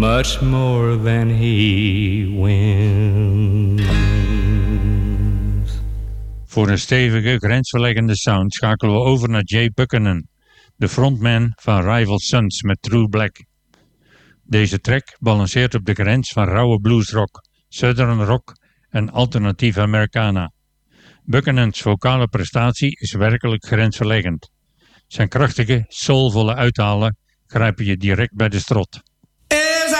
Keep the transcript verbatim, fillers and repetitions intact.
much more than he wins. Voor een stevige, grensverleggende sound schakelen we over naar Jay Buchanan, de frontman van Rival Sons met True Black. Deze track balanceert op de grens van rauwe bluesrock, southern rock en alternatieve Americana. Buchanan's vocale prestatie is werkelijk grensverleggend. Zijn krachtige, soulvolle uithalen grijpen je direct bij de strot.